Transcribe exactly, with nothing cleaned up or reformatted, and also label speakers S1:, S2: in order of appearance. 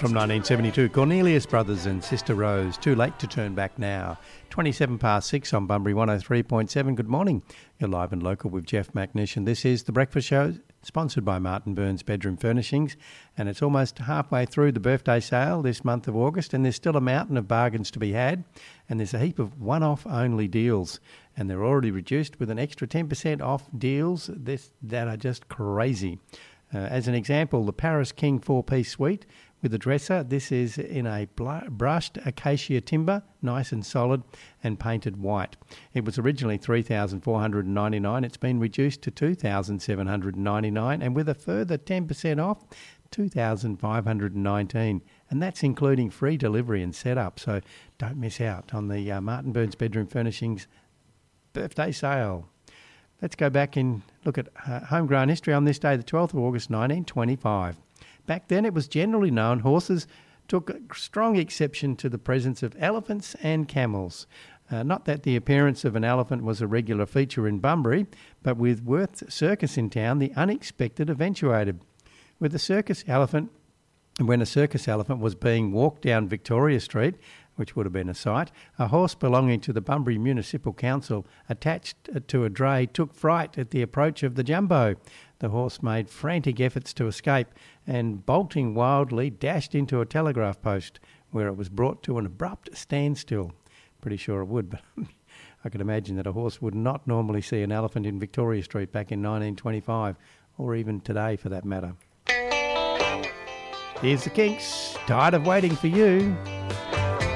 S1: from nineteen seventy-two, Cornelius Brothers and Sister Rose, Too Late to Turn Back Now. twenty-seven past six on Bunbury one oh three point seven. Good morning. You're live and local with Jeff McNish, and this is The Breakfast Show, sponsored by Martin Burns Bedroom Furnishings. And it's almost halfway through the birthday sale this month of August, and there's still a mountain of bargains to be had, and there's a heap of one-off only deals, and they're already reduced with an extra ten percent off deals this, that are just crazy. Uh, as an example, the Paris King four-piece suite with a dresser. This is in a bl- brushed acacia timber, nice and solid, and painted white. It was originally three thousand four hundred ninety-nine dollars. It's been reduced to two thousand seven hundred ninety-nine dollars, and with a further ten percent off, two thousand five hundred nineteen dollars. And that's including free delivery and setup. So don't miss out on the uh, Martin Burns Bedroom Furnishings birthday sale. Let's go back and look at uh, homegrown history on this day, the twelfth of August nineteen twenty-five. Back then it was generally known horses took a strong exception to the presence of elephants and camels. Uh, not that the appearance of an elephant was a regular feature in Bunbury, but with Worth Circus in town, the unexpected eventuated. With a circus elephant, when a circus elephant was being walked down Victoria Street, which would have been a sight, a horse belonging to the Bunbury Municipal Council attached to a dray took fright at the approach of the jumbo. The horse made frantic efforts to escape and, bolting wildly, dashed into a telegraph post where it was brought to an abrupt standstill. Pretty sure it would, but I could imagine that a horse would not normally see an elephant in Victoria Street back in nineteen twenty-five, or even today for that matter. Here's the Kinks, Tired of Waiting for You.